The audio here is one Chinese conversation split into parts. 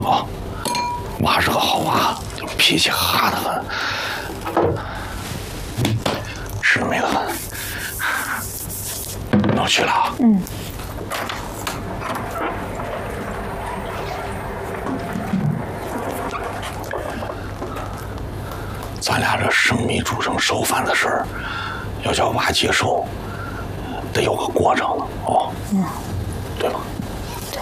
啊，娃是个好娃，就脾气哈得很。吃了没个饭？我去了啊。嗯。咱俩这生米煮成熟饭的事儿，要叫娃接受，得有个过程了哦。嗯，对吧？对。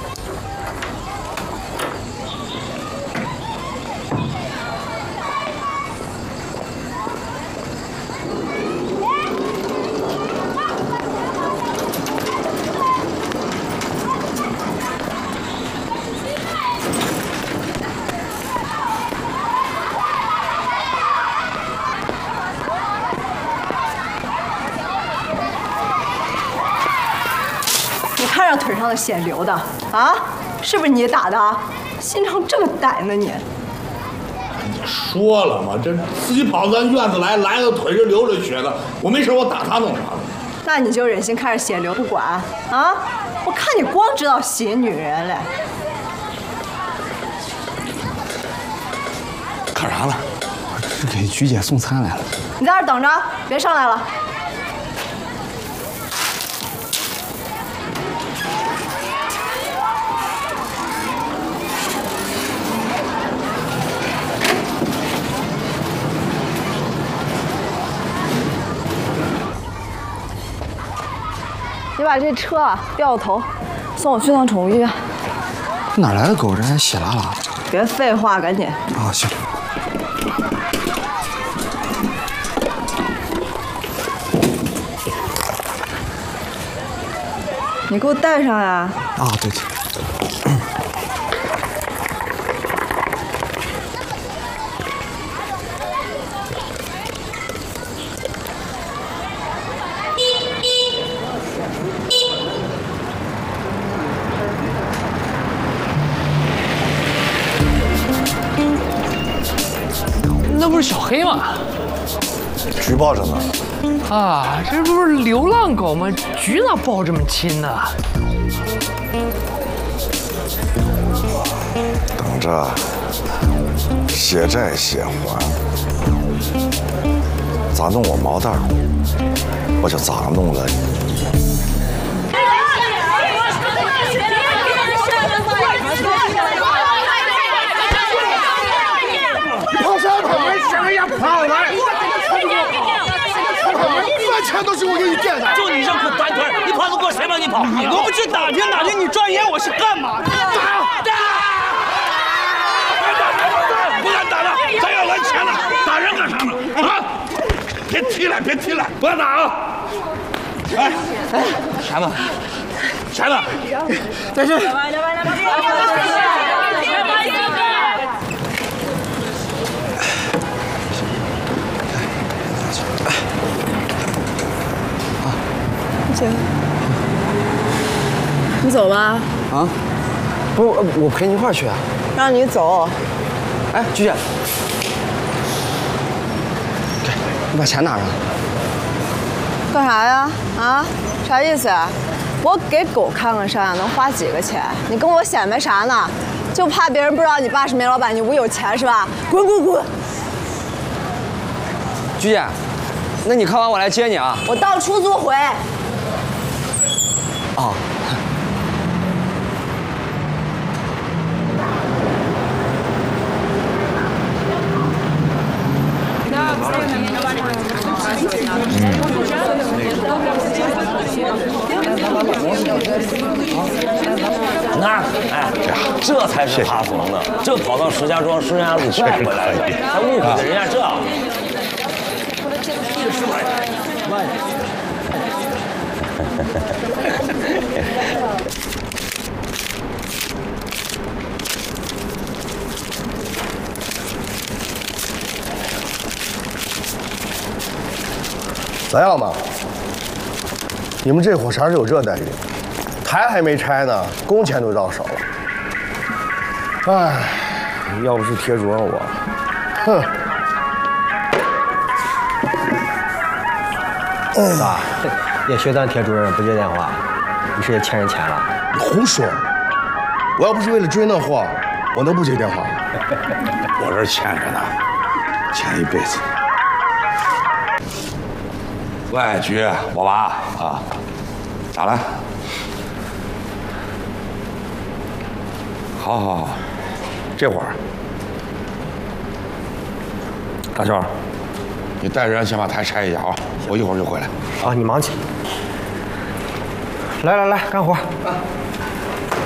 看着腿上的血流的啊，是不是你打的？心肠这么歹呢你？ 你说了嘛，这自己跑咱院子来了腿是流着血的，我没事我打他弄啥的？ 那你就忍心看着血流不管啊？我看你光知道洗女人嘞。 干啥呢？ 是给菊姐送餐来了。 你在这等着，别上来了。你把这车啊掉头，送我去趟宠物医院。 哪来的狗？这还血拉拉。 别废话，赶紧。 啊，行。 你给我带上呀！ 啊，对。 那不是小黑吗？ 举报着呢。 啊，这不是流浪狗吗？局哪抱这么亲呢？ 等着，血债血还，咋弄我毛蛋儿，我就咋弄了你。 跑啥跑？什么呀跑来！饭钱都是我给你垫的。 就你这个短腿，你跑得过谁吗？你跑！我不去打听打听，你转眼我是干嘛的？打！不敢打了，咱要来钱了，打人干啥呢？啊！别踢了，别踢了，不要打啊！哎， 啥呢？ 啥呢？ 在这。 行，你走吧。 啊？不是，我陪你一块儿去啊。 让你走。 哎，菊姐，给，你把钱拿上。 干啥呀？啊？啥意思啊？我给狗看看伤呀，能花几个钱？你跟我显摆啥呢？就怕别人不知道你爸是煤老板，你屋有钱是吧？滚滚滚！ 菊姐，那你看完我来接你啊。 我到出租回。 啊。 那哎，这才是怕怂呢。这跑到石家庄石家路带回来的，还误会人家这。 咋样嘛？你们这伙啥时候有这待遇？台还没拆呢，工钱都到手了。唉，要不是铁主任我，哼。 爸，也学咱铁主任不接电话，你是也欠人钱了？ 你胡说！我要不是为了追那货， 我能不接电话？ 我这欠着呢，欠一辈子。喂，菊，我娃啊，咋了？好，这会儿。大圈，你带着人先把台拆一下啊，我一会儿就回来。 啊，你忙去。来，干活。啊。